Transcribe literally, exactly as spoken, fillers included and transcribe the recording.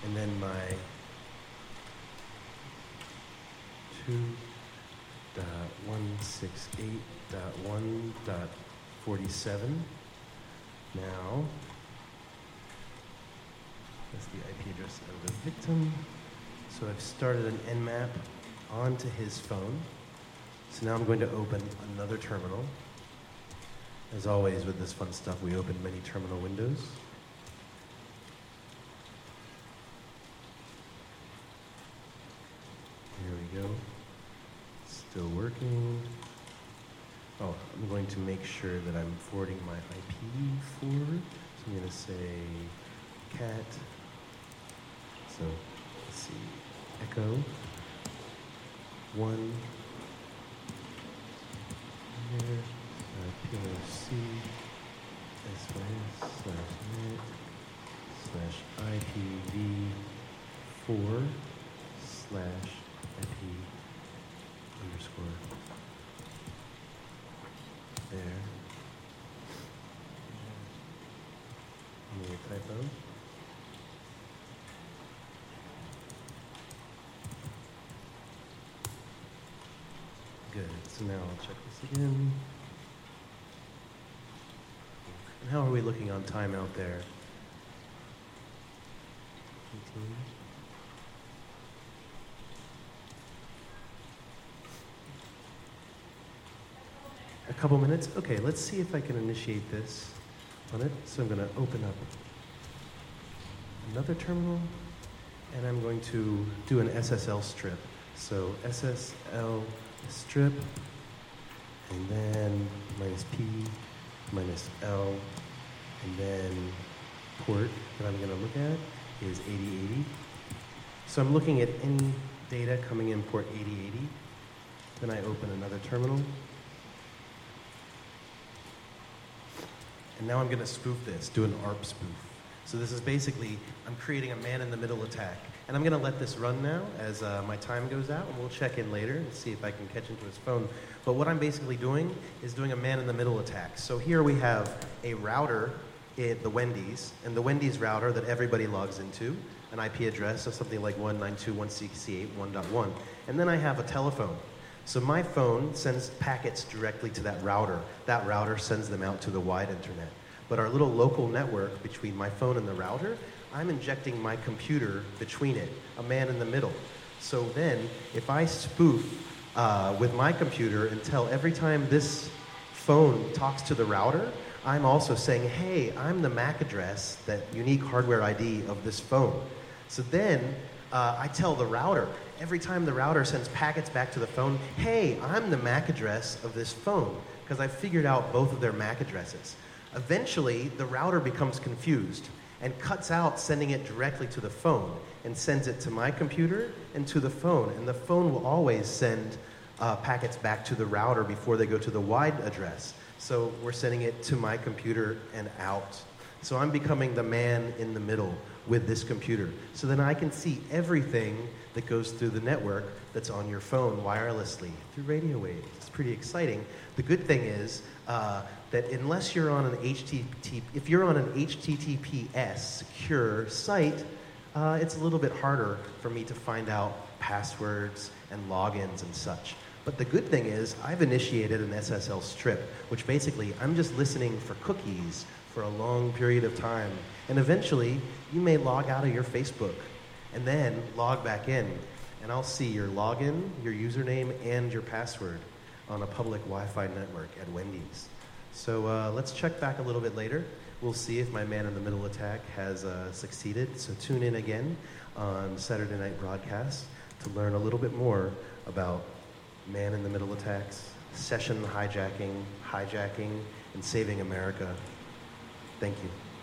and then my two dot one six eight dot one dot forty-seven. Now, that's the I P address of the victim. So I've started an Nmap onto his phone. So now I'm going to open another terminal. As always with this fun stuff, we open many terminal windows. Here we go. Still working. Oh, I'm going to make sure that I'm forwarding my I P forward. So I'm going to say cat. So let's see, echo one here, uh, P L C S Y S slash net slash I P v four slash I P underscore there. Any typo? Good. So now I'll check this again. And how are we looking on time out there? eighteen. A couple minutes? Okay, let's see if I can initiate this on it. So I'm going to open up another terminal, and I'm going to do an S S L strip. So S S L strip, and then minus P, minus L, and then port that I'm going to look at is eighty eighty. So I'm looking at any data coming in port eighty eighty. Then I open another terminal. And now I'm going to spoof this, do an A R P spoof. So this is basically, I'm creating a man-in-the-middle attack. And I'm going to let this run now as uh, my time goes out, and we'll check in later and see if I can catch into his phone. But what I'm basically doing is doing a man-in-the-middle attack. So here we have a router at the Wendy's, and the Wendy's router that everybody logs into, an I P address of something like one ninety-two dot one sixty-eight dot one dot one. And then I have a telephone. So my phone sends packets directly to that router. That router sends them out to the wide internet. But our little local network between my phone and the router, I'm injecting my computer between it, a man in the middle. So then, if I spoof uh, with my computer and tell every time this phone talks to the router, I'm also saying, hey, I'm the M A C address, that unique hardware I D of this phone. So then, uh, I tell the router, every time the router sends packets back to the phone, hey, I'm the M A C address of this phone, because I figured out both of their M A C addresses. Eventually, the router becomes confused and cuts out sending it directly to the phone and sends it to my computer and to the phone. And the phone will always send uh, packets back to the router before they go to the wide address. So we're sending it to my computer and out. So I'm becoming the man in the middle with this computer. So then I can see everything that goes through the network that's on your phone wirelessly through radio waves. It's pretty exciting. The good thing is uh, that unless you're on an H T T P, if you're on an H T T P S secure site, uh, it's a little bit harder for me to find out passwords and logins and such. But the good thing is I've initiated an S S L strip, which basically I'm just listening for cookies for a long period of time. And eventually, you may log out of your Facebook and then log back in. And I'll see your login, your username, and your password on a public Wi-Fi network at Wendy's. So uh, let's check back a little bit later. We'll see if my man-in-the-middle attack has uh, succeeded. So tune in again on Saturday Night Broadcast to learn a little bit more about man-in-the-middle attacks, session hijacking, hijacking, and saving America. Thank you.